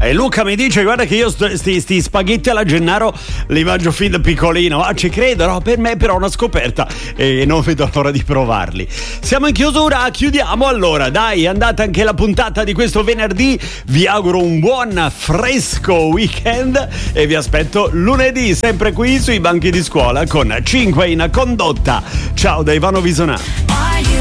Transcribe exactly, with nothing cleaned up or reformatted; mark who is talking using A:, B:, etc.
A: E Luca mi dice: guarda che io st- sti, sti spaghetti alla Gennaro li mangio fin da piccolino. Ah, ci credo, no? Per me però è una scoperta e non vedo l'ora di provarli. Siamo in chiusura, chiudiamo allora. Dai, è andata anche la puntata di questo venerdì. Vi auguro un buon fresco weekend e vi aspetto lunedì, sempre qui sui banchi di scuola con cinque in condotta. Ciao da Ivano Visonà.